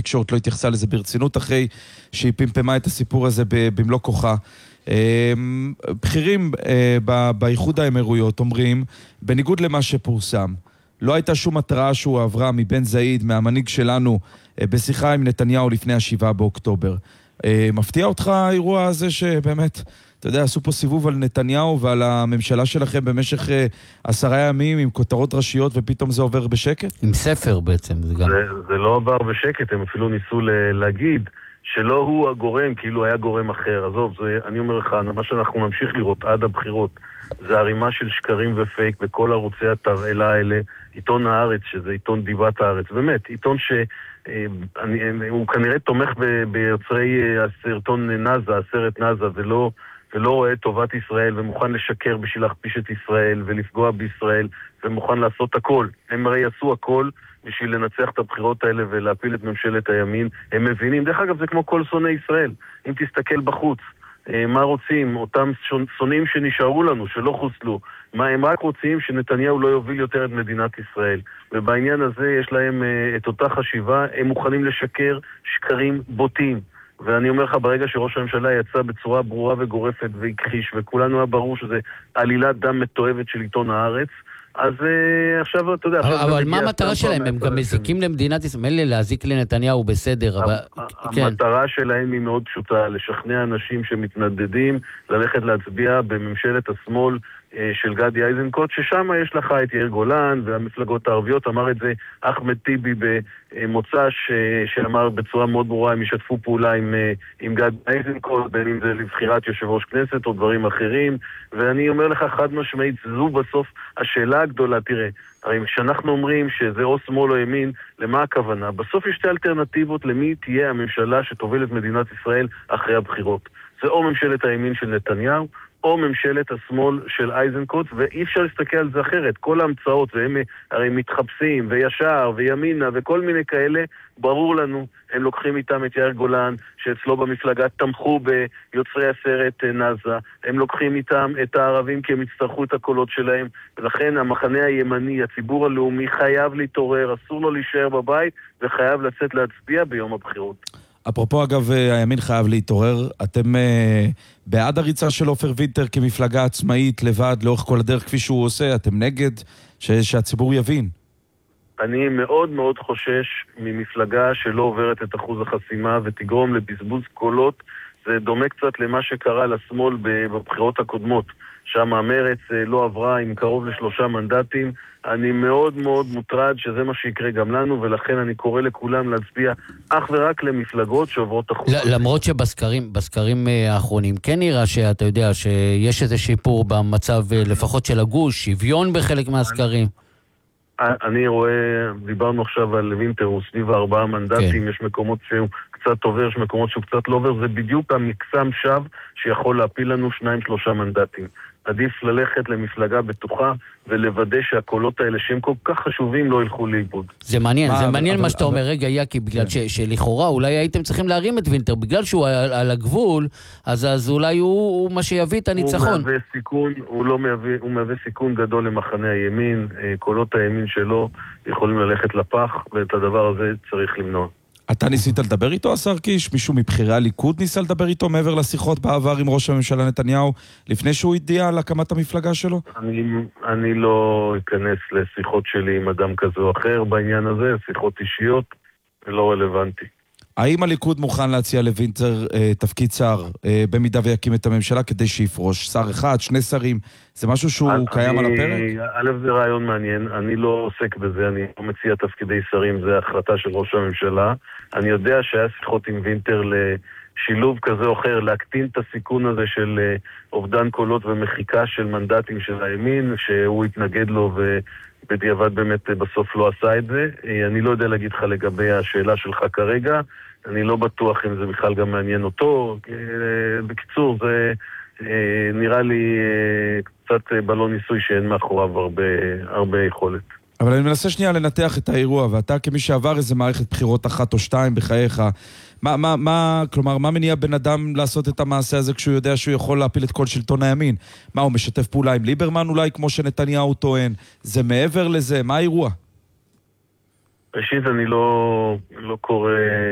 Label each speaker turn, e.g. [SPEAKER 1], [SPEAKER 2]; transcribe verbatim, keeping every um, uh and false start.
[SPEAKER 1] התקשורת לא התייחסה לזה ברצינות אחרי שהיא פמפמה את הסיפור הזה במלוא כוחה. בכירים באיחוד האמירויות אומרים, בניגוד למה שפורסם, לא הייתה שום התראה שהוא עברה מבן זעיד, מהמנהיג שלנו, בשיחה עם נתניהו לפני השבעה באוקטובר. מפתיע אותך האירוע הזה שבאמת, אתה יודע, עשו פה סיבוב על נתניהו ועל הממשלה שלכם במשך עשרה ימים עם כותרות ראשיות ופתאום זה עובר בשקט?
[SPEAKER 2] עם ספר בעצם. זה, גם...
[SPEAKER 3] זה, זה לא עבר בשקט, הם אפילו ניסו להגיד שלא הוא הגורם, כאילו היה גורם אחר. עזוב, זה, אני אומר לך, מה שאנחנו נמשיך לראות עד הבחירות, זה הרימה של שקרים ופייק בכל ערוצי התרעלה האלה, עיתון הארץ, שזה עיתון דיבת הארץ, באמת, עיתון ש... אני, הוא כנראה תומך ב, ביוצרי הסרטון נאזה, הסרט נאזה, ולא, ולא רואה טובת ישראל, ומוכן לשקר בשביל להכפיש את ישראל, ולפגוע בישראל, ומוכן לעשות הכל. הם הרי עשו הכל בשביל לנצח את הבחירות האלה ולהפיל את ממשלת הימין. הם מבינים, דרך אגב זה כמו כל שונאי ישראל. אם תסתכל בחוץ, מה רוצים? אותם שונאים שנשארו לנו, שלא חוסלו. מה, הם רק רוצים שנתניהו לא יוביל יותר את מדינת ישראל. ובעניין הזה יש להם את אותה חשיבה, הם מוכנים לשקר שקרים בוטים. ואני אומר לך, ברגע שראש הממשלה יצא בצורה ברורה וגורפת והכחיש, וכולנו היה ברור שזה עלילת דם מתועבת של עיתון הארץ, אז עכשיו, אתה יודע...
[SPEAKER 2] אבל מה המטרה שלהם? הם גם מזיקים למדינת ישראל, מילא להזיק לנתניהו בסדר, אבל...
[SPEAKER 3] המטרה שלהם היא מאוד פשוטה, לשכנע אנשים שמתנדדים, ללכת להצביע בממשלת השמאל של גדי איזנקוט, ששם יש לך את יאיר גולן והמפלגות הערביות, אמר את זה אחמד טיבי במוצא שאמר בצורה מאוד ברורה, הם ישתפו פעולה עם, עם גדי איזנקוט, בין אם זה לבחירת יושב ראש כנסת או דברים אחרים, ואני אומר לך חד משמעית, זו בסוף השאלה הגדולה, תראה, הרי כשאנחנו אומרים שזה או שמאל או ימין, למה הכוונה? בסוף יש שתי אלטרנטיבות למי תהיה הממשלה שתוביל את מדינת ישראל אחרי הבחירות. זה או ממשלת הימין של נתניהו, או ממשלת השמאל של איזנקוט, ואי אפשר להסתכל על זה אחרת. כל ההמצאות, והם הרי מתחפשים, וישר, וימינה, וכל מיני כאלה, ברור לנו, הם לוקחים איתם את יאיר גולן, שאצלו במפלגה תמכו ביוצרי הסרט נאזה, הם לוקחים איתם את הערבים כי הם יצטרכו את הקולות שלהם, ולכן המחנה הימני, הציבור הלאומי, חייב להתעורר, אסור לו להישאר בבית, וחייב לצאת להצביע ביום הבחירות.
[SPEAKER 1] אפרופו אגב, הימין חייב להתעורר, אתם אה, בעד הריצה של עופר וינטר כמפלגה עצמאית לבד לאורך כל הדרך כפי שהוא עושה, אתם נגד ש- שהציבור יבין?
[SPEAKER 3] אני מאוד מאוד חושש ממפלגה שלא עוברת את אחוז החסימה ותגרום לבזבוז קולות. זה דומה קצת למה שקרה לשמאל בבחירות הקודמות, שם המרץ לא עברה עם קרוב לשלושה מנדטים. אני מאוד מאוד מוטרד שזה מה שיקרה גם לנו, ולכן אני קורא לכולם להצביע אך ורק למפלגות שעוברות אחוז.
[SPEAKER 2] למרות שבסקרים, בסקרים האחרונים כן נראה שאתה יודע שיש איזה שיפור במצב לפחות של הגוש, שוויון בחלק מהסקרים.
[SPEAKER 3] אני רואה, דיברנו עכשיו על וינטר, הוא סביב ארבעה מנדטים, יש מקומות שהוא קצת עובר, יש מקומות שהוא קצת לא עובר, זה בדיוק המקסם שב שיכול להפיל לנו שניים שלושה מנדטים. עדיף ללכת למפלגה בטוחה ולוודא שהקולות האלה שהם כל כך חשובים לא ילכו לאיבוד.
[SPEAKER 2] זה מעניין, זה מעניין מה שאתה אומר, רגע, יקי, בגלל שלכאורה אולי הייתם צריכים להרים את וינטר, בגלל שהוא על הגבול, אז אולי הוא מה שיביא את הניצחון.
[SPEAKER 3] הוא מהווה סיכון, הוא לא מהווה, הוא מהווה סיכון גדול למחנה הימין, קולות הימין שלו יכולים ללכת לפח, ואת הדבר הזה צריך למנוע.
[SPEAKER 1] אתה ניסית לדבר איתו, השר קיש? מישהו מבחירי הליכוד ניסה לדבר איתו מעבר לשיחות בעבר עם ראש הממשלה נתניהו, לפני שהוא הודיע על הקמת המפלגה שלו?
[SPEAKER 3] אני, אני לא אכנס לשיחות שלי עם אדם כזה או אחר בעניין הזה, שיחות אישיות, ולא רלוונטי.
[SPEAKER 1] האם הליכוד מוכן להציע לוינטר אה, תפקיד שר, אה, במידה ויקים את הממשלה כדי שיפרוש? שר אחד, שני שרים, זה משהו שהוא אני, קיים על הפרק?
[SPEAKER 3] א', זה רעיון מעניין, אני לא עוסק בזה, אני לא מציע תפקידי שרים, זה החלטה של ראש הממשלה. אני יודע שהיה שיחות עם וינטר לשילוב כזה או אחר, להקטין את הסיכון הזה של אה, אובדן קולות ומחיקה של מנדטים של הימין, שהוא התנגד לו ו... בדיעבד באמת בסוף לא עשה את זה. אני לא יודע להגיד לך לגבי השאלה שלך כרגע, אני לא בטוח אם זה בכלל גם מעניין אותו. בקיצור, זה נראה לי קצת בלון ניסוי שאין מאחוריו הרבה, הרבה יכולת.
[SPEAKER 1] אבל אני מנסה שנייה לנתח את האירוע, ואתה כמי שעבר איזה מערכת בחירות אחת או שתיים בחייך, מה, מה, מה, כלומר, מה מניע בן אדם לעשות את המעשה הזה כשהוא יודע שהוא יכול להפיל את כל שלטון הימין? מה, הוא משתף פעולה עם ליברמן אולי כמו שנתניהו טוען? זה מעבר לזה? מה האירוע?
[SPEAKER 3] ראשית, אני לא, לא קורא